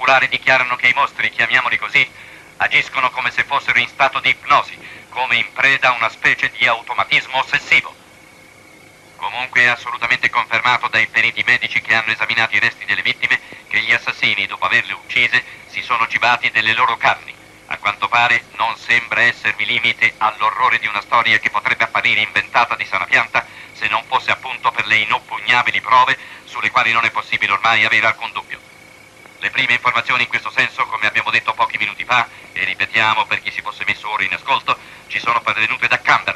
oculare dichiarano che i mostri, chiamiamoli così, agiscono come se fossero in stato di ipnosi, come in preda a una specie di automatismo ossessivo. Comunque è assolutamente confermato dai periti medici che hanno esaminato i resti delle vittime che gli assassini, dopo averle uccise, si sono cibati delle loro carni. A quanto pare non sembra esservi limite all'orrore di una storia che potrebbe apparire inventata di sana pianta se non fosse appunto per le inoppugnabili prove sulle quali non è possibile ormai avere alcun dubbio. Le prime informazioni in questo senso, come abbiamo detto pochi minuti fa, e ripetiamo per chi si fosse messo ora in ascolto, ci sono pervenute da Cumberland.